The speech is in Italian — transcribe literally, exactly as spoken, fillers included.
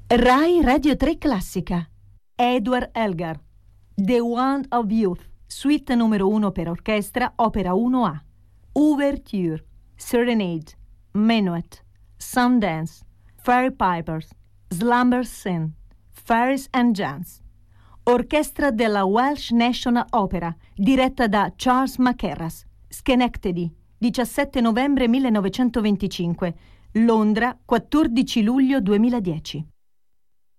Rai Radio tre Classica. Edward Elgar. The Wand of Youth, suite numero uno per orchestra, opera uno A. Ouverture, Serenade, Menuet, Sundance, Fairy Pipers, Slumber Scene, Fairies and Giants. Orchestra della Welsh National Opera, diretta da Charles Mackerras. Schenectady, diciassette novembre millenovecentoventicinque. Londra, quattordici luglio duemiladieci.